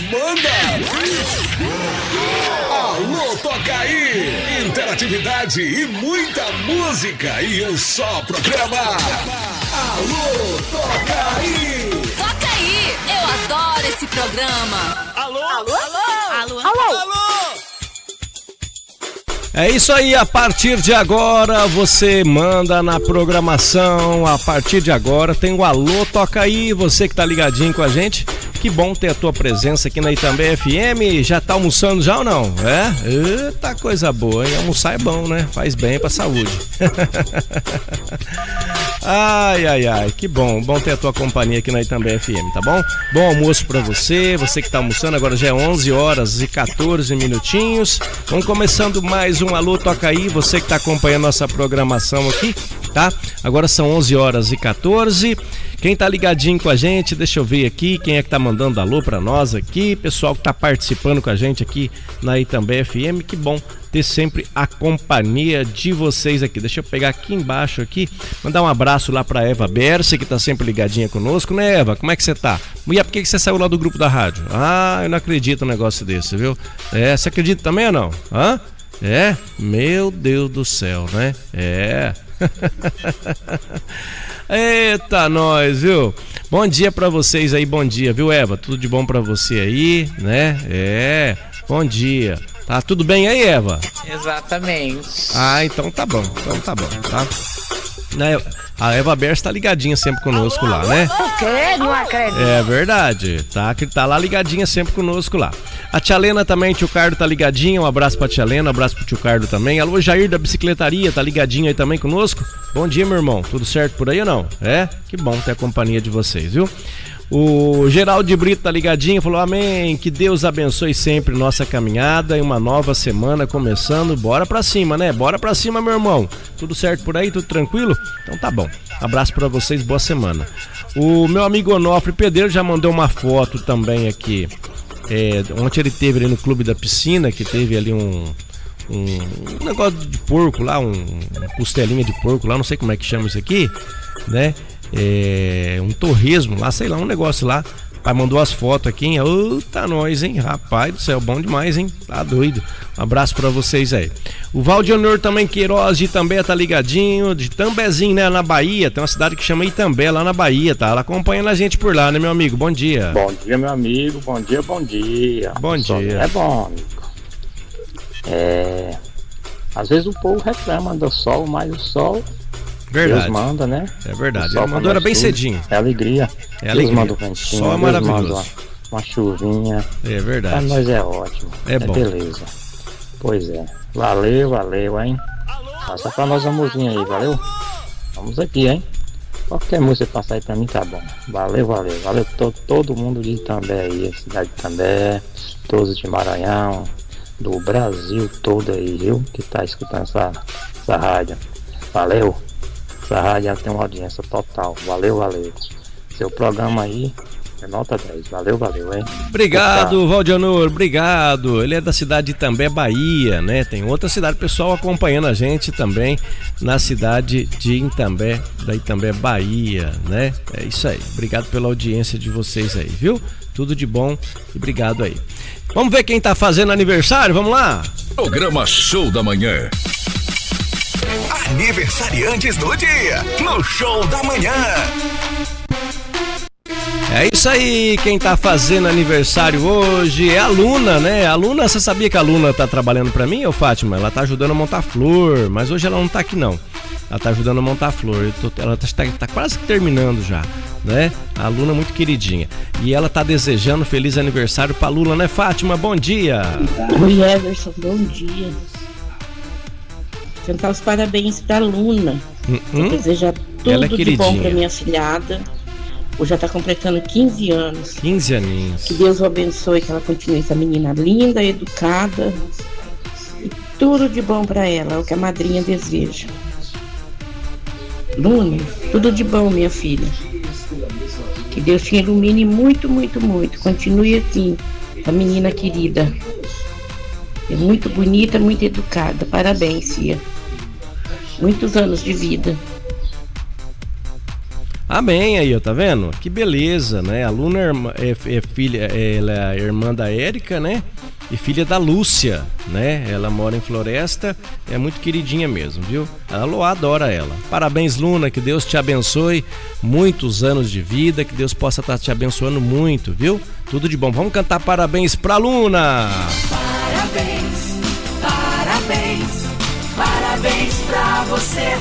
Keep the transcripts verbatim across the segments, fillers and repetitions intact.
manda! Alô, toca aí! Interatividade e muita música e um só programa! Alô, toca aí! Toca aí! Eu adoro esse programa! Alô? Alô? Alô? Alô? Alô? Alô? É isso aí, a partir de agora você manda na programação, a partir de agora tem o Alô Toca Aí, você que tá ligadinho com a gente, que bom ter a tua presença aqui na Itambé F M, já tá almoçando já ou não? É? Eita, coisa boa, hein? Almoçar é bom, né? Faz bem pra saúde. Ai, ai, ai, que bom, bom ter a tua companhia aqui na Itambé F M, tá bom? Bom almoço pra você, você que tá almoçando, agora já é onze horas e quatorze minutinhos, vamos começando mais um Alô Toca Aí, você que tá acompanhando nossa programação aqui, tá? Agora são onze horas e quatorze, quem tá ligadinho com a gente, deixa eu ver aqui, quem é que tá mandando alô pra nós aqui, pessoal que tá participando com a gente aqui na Itambé F M, que bom ter sempre a companhia de vocês aqui. Deixa eu pegar aqui embaixo aqui, mandar um abraço lá pra Eva Berce, que tá sempre ligadinha conosco, né, Eva? Como é que você tá? Mulher, por que que você saiu lá do grupo da rádio? Ah, eu não acredito num negócio desse, viu? É, você acredita também ou não? Hã? É? Meu Deus do céu, né? É. Eita, nós, viu? Bom dia pra vocês aí, bom dia, viu, Eva? Tudo de bom pra você aí, né? É, bom dia. Tá tudo bem aí, Eva? Exatamente. Ah, então tá bom, então tá bom, tá? A Eva Berce tá ligadinha sempre conosco lá, né? O quê? Não acredito. É verdade, tá, que tá lá ligadinha sempre conosco lá. A tia Lena também, tio Cardo tá ligadinho, um abraço pra tia Lena, um abraço pro tio Cardo também. Alô, Jair da Bicicletaria, tá ligadinho aí também conosco? Bom dia, meu irmão, tudo certo por aí ou não? É? Que bom ter a companhia de vocês, viu? O Geraldo de Brito tá ligadinho, falou amém, que Deus abençoe sempre nossa caminhada e uma nova semana começando, bora pra cima, né? Bora pra cima, meu irmão. Tudo certo por aí, tudo tranquilo? Então tá bom, abraço pra vocês, boa semana. O meu amigo Onofre Pedreiro já mandou uma foto também aqui, é, ontem ele teve ali no Clube da Piscina, que teve ali um, um, um negócio de porco lá, um, uma costelinha de porco lá, não sei como é que chama isso aqui, né? É, um torresmo lá, sei lá, um negócio lá. Pai mandou as fotos aqui, hein? Eita, nós, hein? Rapaz do céu, bom demais, hein? Tá doido. Um abraço pra vocês aí. O Valdionor também, Queiroz de Itambé, tá ligadinho. De Tambezinho, né? Na Bahia. Tem uma cidade que chama Itambé, lá na Bahia, tá? Ela acompanhando a gente por lá, né, meu amigo? Bom dia. Bom dia, meu amigo. Bom dia, bom dia. Bom dia. É bom, amigo. É... Às vezes o povo reclama do sol, mas o sol... Verdade. Deus manda, né? É verdade. Ele mandou era bem tudo. cedinho. É alegria. É Deus alegria. manda o ventinho. Só Deus maravilhoso. manda uma, uma chuvinha. É verdade. Pra nós é ótimo. É bom. Beleza. Pois é. Valeu, valeu, hein? Passa pra nós a música aí, valeu? Vamos aqui, hein? Qualquer música passar aí pra mim tá bom. Valeu, valeu. Valeu todo, todo mundo de Itambé aí, cidade de Itambé, todos de Maranhão, do Brasil todo aí, viu? Que tá escutando essa, essa rádio. Valeu. Essa rádio tem uma audiência total. Valeu, valeu. Seu programa aí é nota dez. Valeu, valeu, hein? Obrigado, Valdionor, obrigado. Ele é da cidade de Itambé, Bahia, né? Tem outra cidade, pessoal acompanhando a gente também na cidade de Itambé, da Itambé, Bahia, né? É isso aí. Obrigado pela audiência de vocês aí, viu? Tudo de bom e obrigado aí. Vamos ver quem tá fazendo aniversário? Vamos lá? Programa Show da Manhã. Aniversariantes do dia, no Show da Manhã. É isso aí, quem tá fazendo aniversário hoje é a Luna, né? A Luna, você sabia que a Luna tá trabalhando pra mim, ô Fátima? Ela tá ajudando a montar flor, mas hoje ela não tá aqui não. Ela tá ajudando a montar flor, eu tô, ela tá, tá quase terminando já, né? A Luna é muito queridinha. E ela tá desejando feliz aniversário pra Lula, né, Fátima? Bom dia! Oi, Everson, bom dia. Cantar os parabéns pra Luna. Uhum. Desejar Ela é tudo de bom queridinha. pra minha filhada. Hoje já tá completando quinze anos. quinze aninhos. Que Deus o abençoe, que ela continue essa menina linda, educada. E tudo de bom pra ela, é o que a madrinha deseja. Luna, tudo de bom, minha filha. Que Deus te ilumine muito, muito, muito. Continue assim, a menina querida. É muito bonita, muito educada. Parabéns, Cia. Muitos anos de vida. Amém aí, ó, tá vendo? Que beleza, né? A Luna é, é, é filha, ela é irmã da Érica, né? E filha da Lúcia, né? Ela mora em Floresta, é muito queridinha mesmo, viu? A Loá adora ela. Parabéns, Luna, que Deus te abençoe, muitos anos de vida, que Deus possa estar te abençoando muito, viu? Tudo de bom. Vamos cantar parabéns pra Luna! Parabéns, parabéns, parabéns pra você.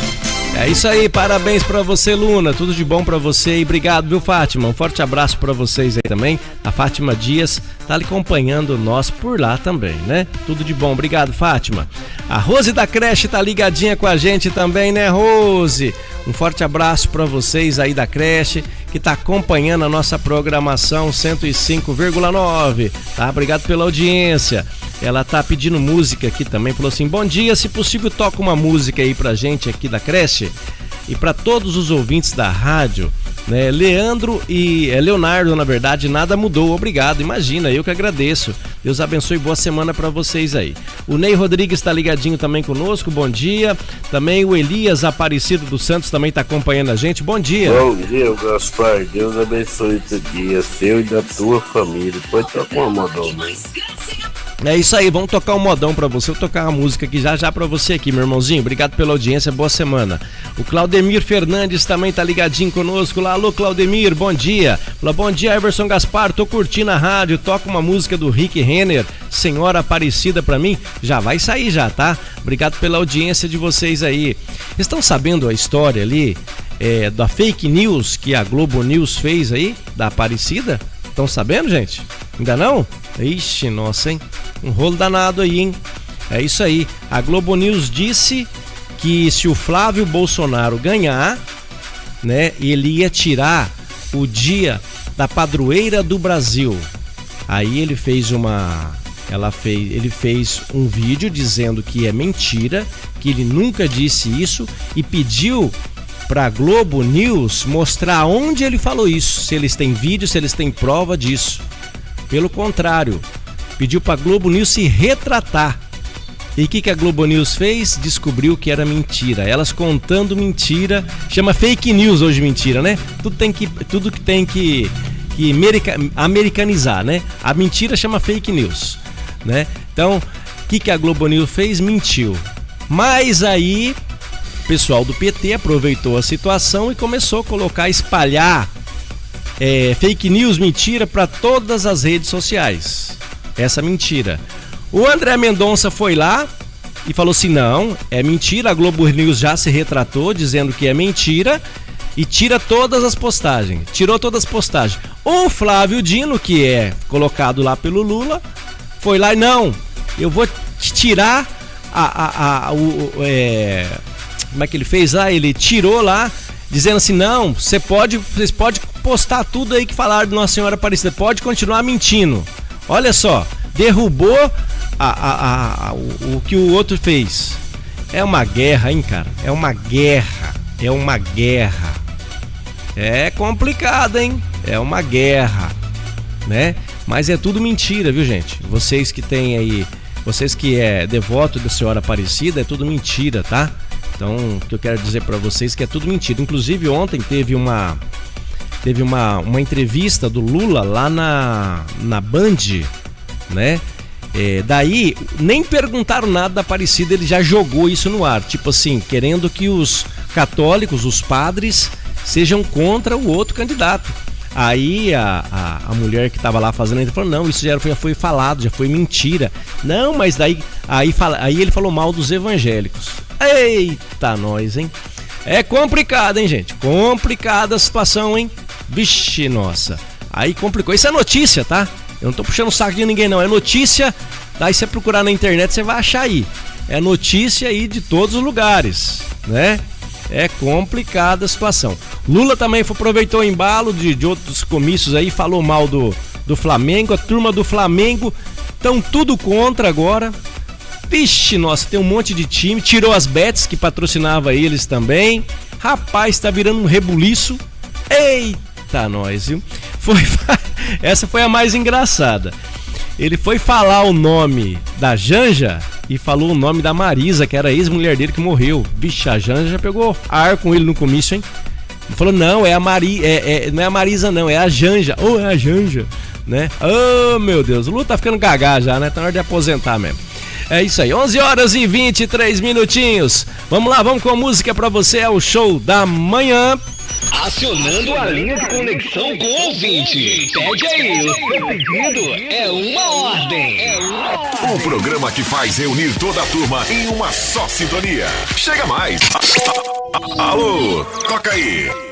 É isso aí, parabéns pra você, Luna, tudo de bom pra você e obrigado, viu, Fátima? Um forte abraço pra vocês aí também. A Fátima Dias tá ali acompanhando nós por lá também, né? Tudo de bom, obrigado, Fátima. A Rose da creche tá ligadinha com a gente também, né, Rose? Um forte abraço pra vocês aí da creche que tá acompanhando a nossa programação cento e cinco vírgula nove, tá? Obrigado pela audiência. Ela tá pedindo música aqui também, falou assim: bom dia, se possível toca uma música aí pra gente aqui da creche e pra todos os ouvintes da rádio, né? Leandro e é, Leonardo, na verdade, nada mudou, obrigado, imagina, eu que agradeço. Deus abençoe, boa semana pra vocês aí. O Ney Rodrigues tá ligadinho também conosco, bom dia. Também o Elias Aparecido dos Santos também tá acompanhando a gente, bom dia. Bom dia, Gaspar, Deus abençoe o dia seu e da tua família. Depois toca uma modão, né? É isso aí, vamos tocar um modão pra você, vou tocar uma música aqui já já pra você aqui, meu irmãozinho, obrigado pela audiência, boa semana. O Claudemir Fernandes também tá ligadinho conosco lá, alô Claudemir, bom dia. Fala, bom dia Everson Gaspar, tô curtindo a rádio, toca uma música do Rick Renner, Senhora Aparecida pra mim, já vai sair já, tá? Obrigado pela audiência de vocês aí. Estão sabendo a história ali é, da fake news que a Globo News fez aí, da Aparecida? Estão sabendo, gente? Ainda não? Ixi, nossa, hein? Um rolo danado aí, hein? É isso aí. A Globo News disse que se o Flávio Bolsonaro ganhar, né, ele ia tirar o dia da padroeira do Brasil. Aí ele fez uma... Ela fez, ele fez um vídeo dizendo que é mentira, que ele nunca disse isso e pediu pra Globo News mostrar onde ele falou isso, se eles têm vídeo, se eles têm prova disso. Pelo contrário, pediu pra Globo News se retratar. E o que, que a Globo News fez? Descobriu que era mentira. Elas contando mentira, chama fake news hoje mentira, né? Tudo, tem que, tudo que tem que, que america, americanizar, né? A mentira chama fake news, né? Então, o que, que a Globo News fez? Mentiu. Mas aí, o pessoal do P T aproveitou a situação e começou a colocar, espalhar é, fake news, mentira, para todas as redes sociais. Essa mentira. O André Mendonça foi lá e falou assim: não, é mentira, a Globo News já se retratou dizendo que é mentira e tira todas as postagens, tirou todas as postagens. O Flávio Dino, que é colocado lá pelo Lula, foi lá e não, eu vou tirar a, a, a, o, é, como é que ele fez lá? Ele tirou lá, dizendo assim: não, você pode, vocês podem postar tudo aí que falaram de Nossa Senhora Aparecida, pode continuar mentindo. Olha só, derrubou a, a, a, o, o que o outro fez. É uma guerra, hein, cara? É uma guerra. É uma guerra. É complicado, hein? É uma guerra, né? Mas é tudo mentira, viu, gente? Vocês que tem aí, vocês que é devoto da Senhora Aparecida, é tudo mentira, tá? Então, o que eu quero dizer pra vocês é que é tudo mentira. Inclusive, ontem teve uma... Teve uma, uma entrevista do Lula lá na, na Band, né? É, daí, nem perguntaram nada da Aparecida, ele já jogou isso no ar. Tipo assim, querendo que os católicos, os padres, sejam contra o outro candidato. Aí a, a, a mulher que estava lá fazendo, ele falou: não, isso já foi, já foi falado, já foi mentira. Não, mas daí aí, fala, aí ele falou mal dos evangélicos. Eita, nós, hein? É complicado, hein, gente? Complicada a situação, hein? Vixe, nossa. Aí complicou. Isso é notícia, tá? Eu não tô puxando o saco de ninguém, não. É notícia. Daí você procurar na internet, você vai achar aí. É notícia aí de todos os lugares, né? É complicada a situação. Lula também aproveitou o embalo de, de outros comícios aí, falou mal do, do Flamengo. A turma do Flamengo estão tudo contra agora. Vixe, nossa, tem um monte de time. Tirou as bets que patrocinava eles também. Rapaz, tá virando um rebuliço. Eita, nós, viu? Foi, essa foi a mais engraçada. Ele foi falar o nome da Janja e falou o nome da Marisa, que era a ex-mulher dele que morreu. Vixe, a Janja já pegou ar com ele no comício, hein? Falou, não, é a Mari, é, é, não é a Marisa não, é a Janja. Ou oh, é a Janja, né? Oh, meu Deus, o Lu tá ficando gagá já, né? Tá na hora de aposentar mesmo. É isso aí, onze horas e vinte e três minutinhos. Vamos lá, vamos com a música pra você, é o show da manhã. Acionando a linha de conexão com o ouvinte. Pede aí, o seu pedido é uma ordem. É uma ordem. O programa que faz reunir toda a turma em uma só sintonia. Chega mais. Alô, toca aí.